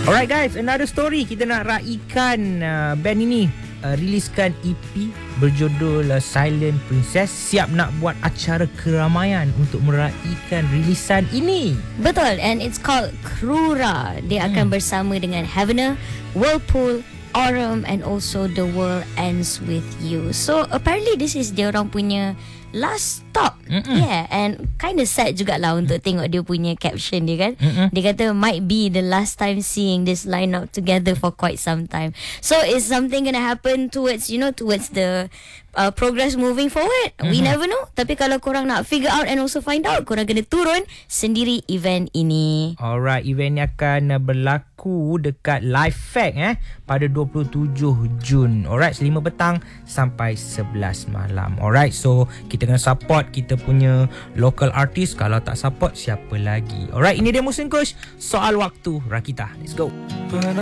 Alright guys, another story. Kita nak raikan band ini riliskan EP berjudul Silent Princess. Siap nak buat acara keramaian untuk meraikan rilisan ini. Betul, and it's called Krura. Dia akan bersama dengan Heavener, Whirlpool, Aurum, and also The World Ends With You. So apparently this is dia orang punya last stop. Yeah, and kind of sad jugalah untuk tengok dia punya caption dia kan. Dia kata might be the last time seeing this lineup together for quite some time. So is something gonna happen towards towards the progress moving forward? We never know. Tapi kalau korang nak figure out and also find out, korang kena turun sendiri event ini. Alright, event ni akan berlaku dekat Live Fact pada 27 Jun. Alright, 5 petang sampai 11 malam. Alright, so kita kena support kita punya local artist. Kalau tak support, siapa lagi? Alright, ini dia Muslim Coach. Soal waktu Rakita. Let's go.